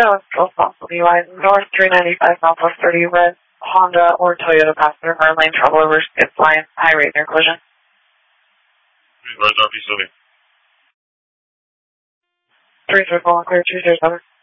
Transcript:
go. Still possible DUI. North 395 Southwest 30 red Honda or Toyota passenger car lane trouble over skid line. High rate near collision. Red RP Sylvia. 3 clear 207.